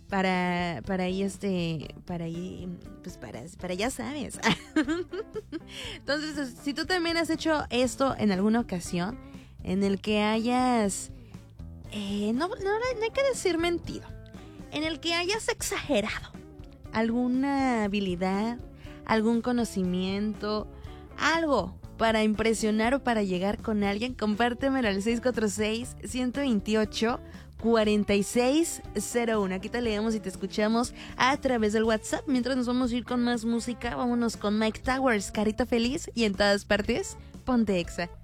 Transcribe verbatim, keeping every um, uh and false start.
para, para ahí, este, para ahí, pues para, para ya sabes. Entonces, si tú también has hecho esto en alguna ocasión, en el que hayas, eh, no, no, no hay que decir mentido, en el que hayas exagerado alguna habilidad, algún conocimiento, algo para impresionar o para llegar con alguien, compártemelo al seis cuatro seis, uno dos ocho, cuatro seis cero uno. Aquí te leemos y te escuchamos a través del WhatsApp. Mientras nos vamos a ir con más música, vámonos con Mike Towers, Carita Feliz, y en todas partes, ponte Exa.